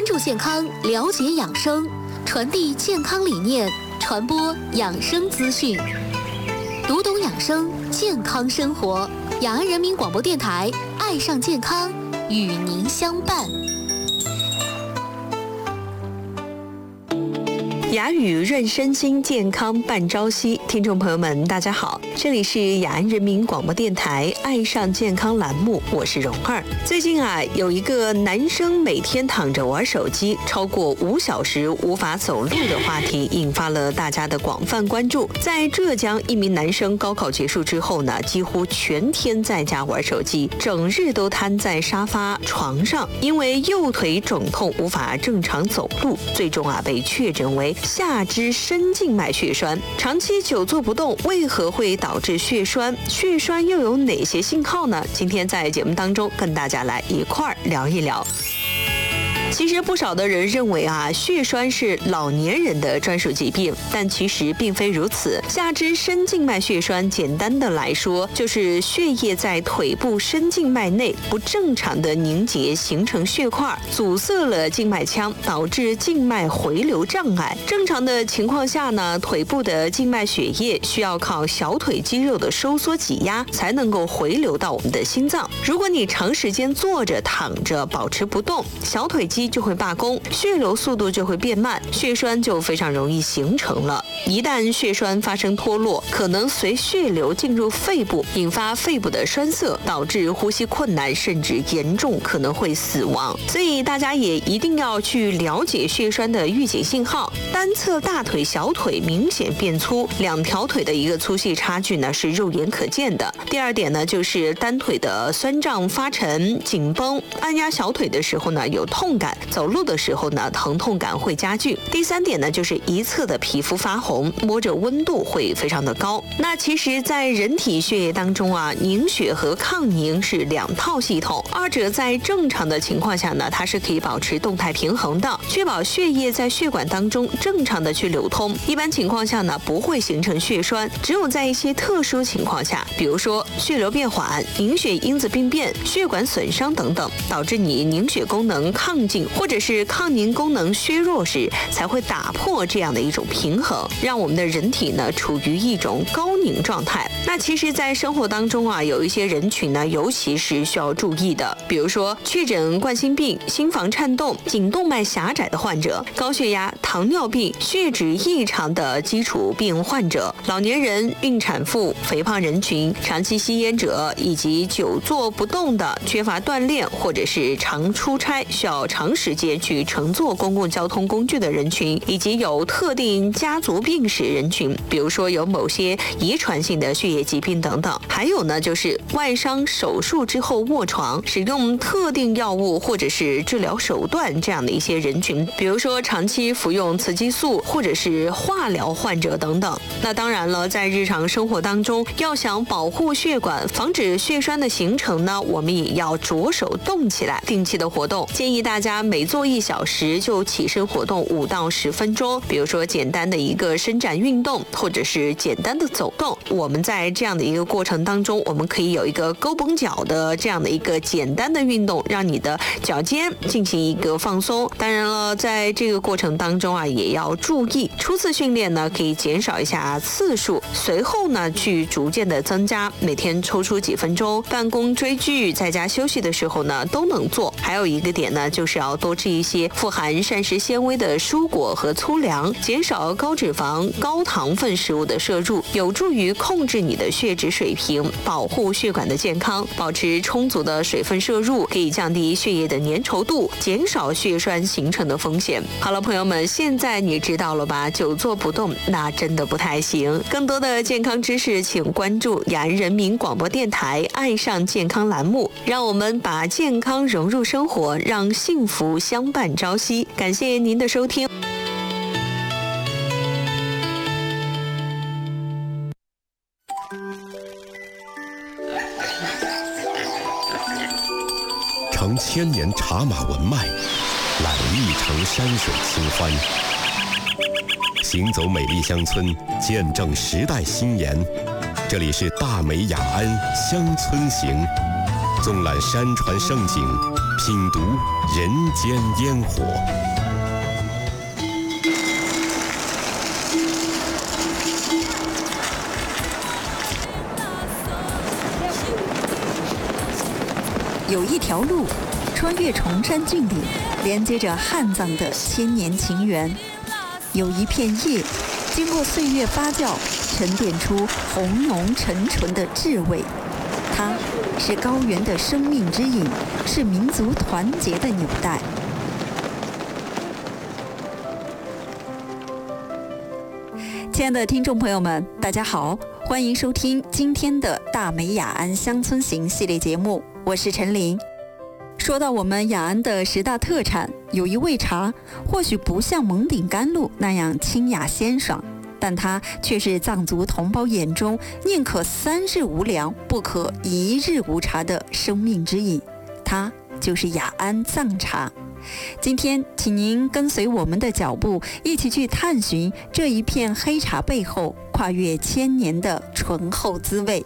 注健康，了解养生，传递健康理念，传播养生资讯，读懂养生，健康生活。雅安人民广播电台，爱上健康，与您相伴。 雅语润身心，健康伴朝夕。听众朋友们，大家好，这里是雅安人民广播电台爱上健康栏目，我是蓉儿。最近有一个男生每天躺着玩手机超过5小时无法走路的话题，引发了大家的广泛关注。在浙江，一名男生高考结束之后呢，几乎全天在家玩手机，整日都瘫在沙发床上，因为右腿肿痛无法正常走路，最终被确诊为下肢深静脉血栓。长期久坐不动为何会导致血栓？血栓又有哪些信号呢？今天在节目当中跟大家来一块儿聊一聊。其实不少的人认为血栓是老年人的专属疾病，但其实并非如此。下肢深静脉血栓简单的来说，就是血液在腿部深静脉内不正常的凝结，形成血块，阻塞了静脉腔，导致静脉回流障碍。正常的情况下呢，腿部的静脉血液需要靠小腿肌肉的收缩挤压才能够回流到我们的心脏。如果你长时间坐着躺着保持不动，小腿肌就会罢工，血流速度就会变慢，血栓就非常容易形成了。一旦血栓发生脱落，可能随血流进入肺部，引发肺部的栓塞，导致呼吸困难，甚至严重可能会死亡。所以大家也一定要去了解血栓的预警信号。单侧大腿、小腿明显变粗，两条腿的一个粗细差距呢是肉眼可见的。第二点呢，就是单腿的酸胀发沉、紧绷，按压小腿的时候呢有痛感，走路的时候呢疼痛感会加剧。第三点呢，就是一侧的皮肤发红，摸着温度会非常的高。那其实在人体血液当中凝血和抗凝是两套系统，二者在正常的情况下呢，它是可以保持动态平衡的，确保血液在血管当中正常的去流通。一般情况下呢不会形成血栓，只有在一些特殊情况下，比如说血流变缓、凝血因子病变、血管损伤等等，导致你凝血功能亢进或者是抗凝功能削弱时，才会打破这样的一种平衡，让我们的人体呢处于一种高凝状态。那其实在生活当中有一些人群呢尤其是需要注意的，比如说确诊冠心病、心房颤动、颈动脉狭窄的患者，高血压、糖尿病、血脂异常的基础病患者，老年人、孕产妇、肥胖人群、长期吸烟者，以及久坐不动的、缺乏锻炼或者是常出差需要长时间去乘坐公共交通工具的人群，以及有特定家族病史人群，比如说有某些遗传性的血液疾病等等。还有呢，就是外伤手术之后卧床，使用特定药物或者是治疗手段这样的一些人群，比如说长期服用雌激素或者是化疗患者等等。那当然了，在日常生活当中，要想保护血管，防止血栓的形成呢，我们也要着手动起来，定期的活动。建议大家每做1小时就起身活动5到10分钟，比如说简单的一个伸展运动，或者是简单的走动。我们在这样的一个过程当中，我们可以有一个勾绷脚的这样的一个简单的运动，让你的脚尖进行一个放松。当然了，在这个过程当中也要注意，初次训练呢可以减少一下次数，随后呢去逐渐的增加，每天抽出几分钟，办公追剧在家休息的时候呢都能做。还有一个点呢，就是要多吃一些富含膳食纤维的蔬果和粗粮，减少高脂肪、高糖分食物的摄入，有助于控制你的血脂水平，保护血管的健康。保持充足的水分摄入，可以降低血液的粘稠度，减少血栓形成的风险。好了，朋友们，现在你知道了吧？久坐不动那真的不太行。更多的健康知识，请关注雅安人民广播电台爱上健康栏目，让我们把健康融入生活，让幸福相伴朝夕。感谢您的收听。 承千年茶马文脉，揽一城山水清欢。行走美丽乡村，见证时代新颜。这里是大美雅安乡村行，纵览山川胜景， 品读人间烟火。 有一条路穿越崇山峻岭，连接着汉藏的千年情缘。有一片叶经过岁月发酵，沉淀出红浓沉醇的智慧。它是高原的生命之引，是民族团结的纽带。亲爱的听众朋友们，大家好，欢迎收听今天的大美雅安乡村行系列节目，我是陈琳。说到我们雅安的10大特产，有一味茶，或许不像蒙顶甘露那样清雅鲜爽，但它却是藏族同胞眼中宁可3日无粮，不可1日无茶的生命之饮。它就是雅安藏茶。今天请您跟随我们的脚步，一起去探寻这一片黑茶背后跨越千年的醇厚滋味。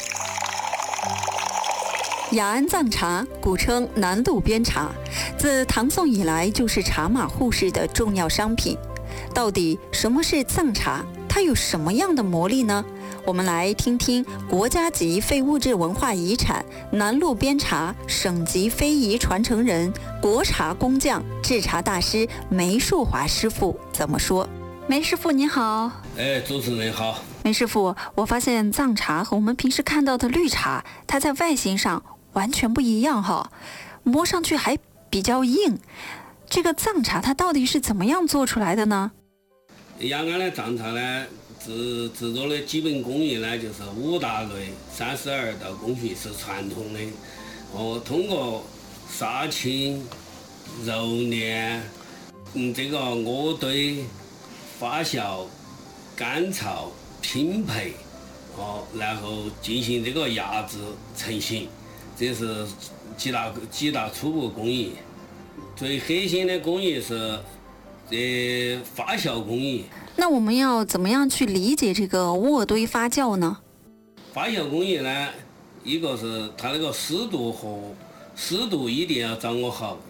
雅安藏茶古称南路边茶，自唐宋以来就是茶马互市的重要商品。到底什么是藏茶？它有什么样的魔力呢？我们来听听国家级非物质文化遗产南路边茶省级非遗传承人、国茶工匠、制茶大师梅树华师傅怎么说。梅师傅您好。 主持人好。 梅师傅，我发现藏茶和我们平时看到的绿茶，它在外形上完全不一样哈，摸上去还比较硬。这个藏茶它到底是怎么样做出来的呢？ 雅安的藏茶呢，制作的基本工艺呢，就是5大类32道工序是传统的。通过杀青、揉捻、这个渥堆、发酵、干燥、拼配，然后进行这个压制成型。这是几大初步工艺。最核心的工艺是发酵工艺。 那我们要怎么样去理解这个渥堆发酵呢？ 发酵工艺呢，一个是它那个湿度一定要掌握好。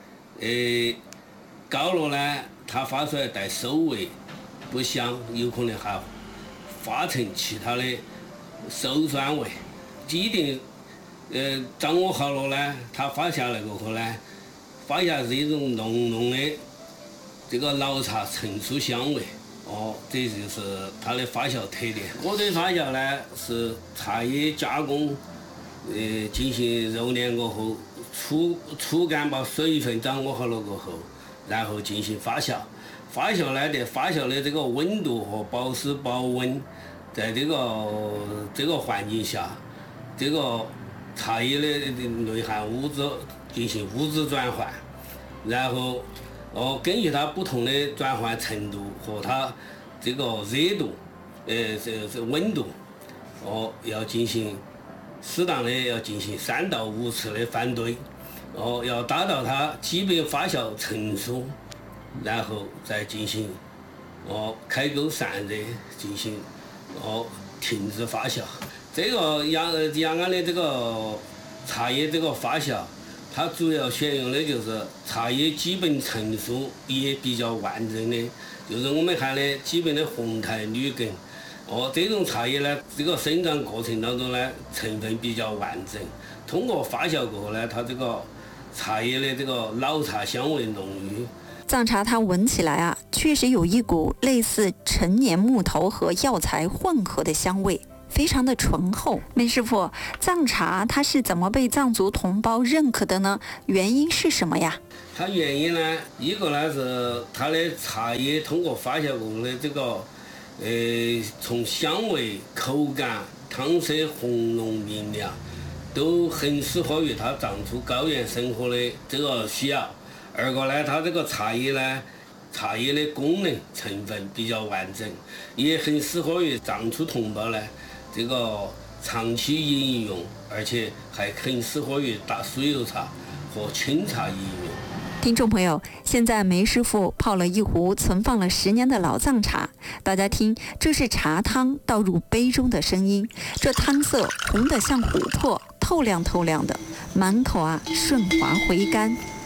高了呢，它发出来带馊味，不香，有可能还发成其他的馊酸味。一定掌握好了呢，它发下来过后呢，发下是一种浓浓的这个老茶陈醋香味。这就是它的发酵特点。渥堆发酵呢，是茶叶加工，进行揉捻过后，粗干把水分掌握好了过后，然后进行发酵。发酵呢，发酵的这个温度和保湿保温，在这个环境下，这个茶叶的内含物质进行物质转换，然后根据它不同的转换程度和它这个热度，这温度，要进行适当的要进行3到5次的翻堆，要达到它基本发酵成熟，然后再进行开沟散热，进行停止发酵。这个雅安的这个茶叶这个发酵，它主要选用的就是茶叶基本成熟也比较完整的，就是我们喊的基本的红苔绿根。这种茶叶呢，这个生长过程当中呢，成分比较完整。通过发酵过后呢，它这个茶叶的这个老茶香味浓郁。 藏茶它闻起来啊，确实有一股类似陈年木头和药材混合的香味，非常的醇厚。梅师傅，藏茶它是怎么被藏族同胞认可的呢？原因是什么呀？ 它原因呢，一个呢是它的茶叶通过发酵过后的这个，从香味、口感、汤色红浓明亮，都很适合于它藏族高原生活的这个需要。二个呢，它这个茶叶的功能成分比较完整，也很适合于藏族同胞呢这个长期饮用，而且还很适合于打酥油茶和清茶饮用。 听众朋友，现在梅师傅泡了一壶存放了10年的老藏茶，大家听，这是茶汤倒入杯中的声音，这汤色红得像琥珀，透亮透亮的，满口顺滑回甘。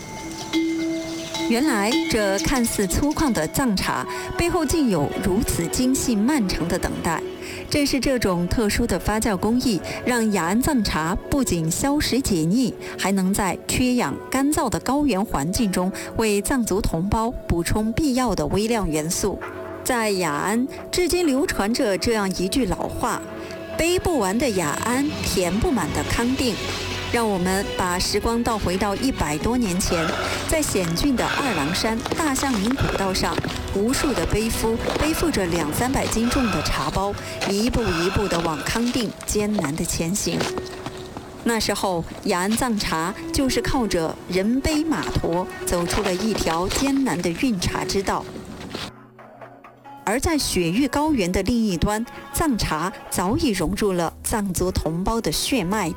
原来这看似粗犷的藏茶背后竟有如此精细漫长的等待。正是这种特殊的发酵工艺，让雅安藏茶不仅消食解腻，还能在缺氧干燥的高原环境中为藏族同胞补充必要的微量元素。在雅安，至今流传着这样一句老话：背不完的雅安，填不满的康定。让我们把时光倒回到100多年前，在险峻的二郎山大象岭古道上，无数的背负着200-300斤重的茶包，一步一步地往康定艰难地前行。那时候，雅安藏茶就是靠着人背马驮，走出了一条艰难的运茶之道。而在雪域高原的另一端，藏茶早已融入了藏族同胞的血脉。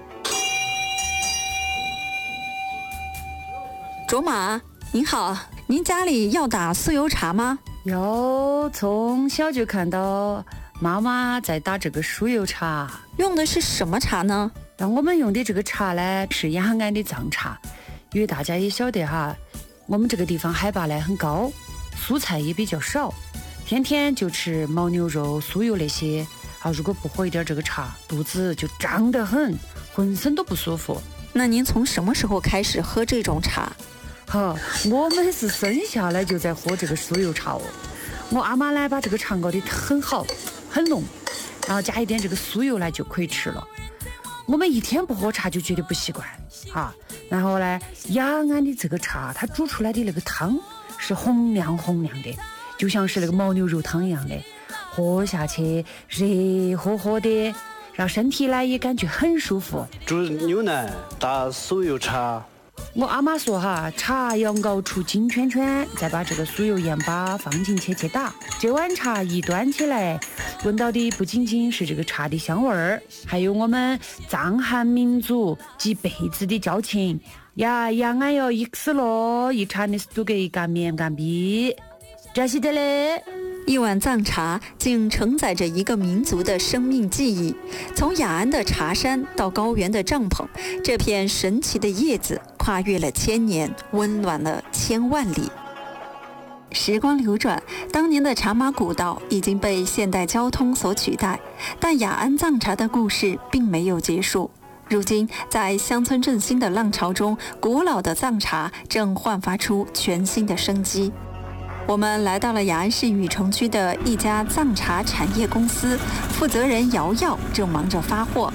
卓玛，您好，您家里要打酥油茶吗？ 有，从小就看到妈妈在打这个酥油茶。 用的是什么茶呢？ 我们用的这个茶呢是雅安的藏茶，因为大家也晓得哈，我们这个地方海拔呢很高，蔬菜也比较少，天天就吃牦牛肉、酥油那些如果不喝一点这个茶，肚子就胀得很，浑身都不舒服。 那您从什么时候开始喝这种茶？ 我们是生下来就在喝这个酥油茶哦。我阿妈呢把这个茶熬得很好很浓，然后加一点这个酥油呢就可以吃了。我们一天不喝茶就觉得不习惯然后呢，雅安的这个茶它煮出来的那个汤是红亮红亮的，就像是那个牦牛肉汤一样的，喝下去热乎乎的，让身体呢也感觉很舒服。 煮牛奶打酥油茶。 我阿妈说茶要熬出金圈圈，再把这个酥油盐巴放进去打。这碗茶一端起来，闻到的不仅仅是这个茶的香味儿，还有我们藏汉民族几辈子的交情呀。雅安要一死了，一茶的是都给一干面干逼，这是的嘞。 一碗藏茶竟承载着一个民族的生命记忆。从雅安的茶山到高原的帐篷，这片神奇的叶子跨越了1000年，温暖了1000万里。时光流转，当年的茶马古道已经被现代交通所取代，但雅安藏茶的故事并没有结束。如今，在乡村振兴的浪潮中，古老的藏茶正焕发出全新的生机。我们来到了雅安市禹城区的一家藏茶产业公司，负责人瑶瑶正忙着发货。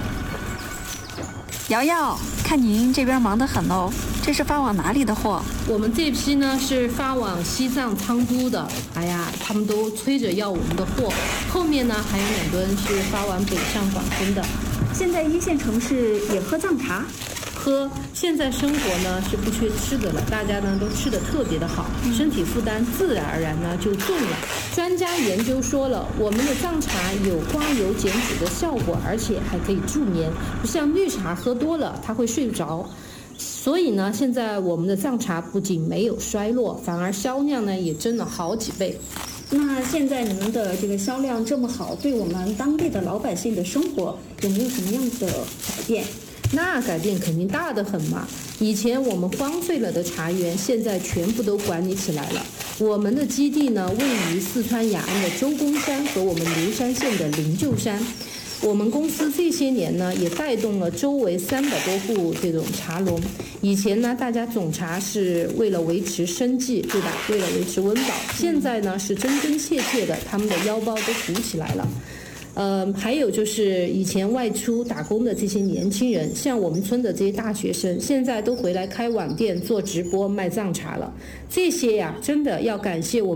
瑶瑶，看您这边忙得很哦，这是发往哪里的货？ 我们这批呢是发往西藏昌都的，他们都催着要我们的货。后面呢还有2吨是发往北上广深的。 现在1线城市也喝藏茶？ 喝，现在生活呢是不缺吃的了，大家呢都吃得特别的好，身体负担自然而然呢就重了。专家研究说了，我们的藏茶有刮油减脂的效果，而且还可以助眠，不像绿茶喝多了它会睡不着。所以呢，现在我们的藏茶不仅没有衰落，反而销量呢也增了好几倍。 那现在你们的这个销量这么好，对我们当地的老百姓的生活有没有什么样的改变？ 那改变肯定大得很嘛！以前我们荒废了的茶园，现在全部都管理起来了。我们的基地呢，位于四川雅安的周公山和我们流山县的灵鹫山。我们公司这些年呢，也带动了周围300多户这种茶农。以前呢，大家种茶是为了维持生计，对吧？为了维持温饱。现在呢，是真真切切的，他们的腰包都鼓起来了。还有就是以前外出打工的这些年轻人，像我们村的这些大学生，现在都回来开网店、做直播、卖藏茶了。这些呀，真的要感谢我们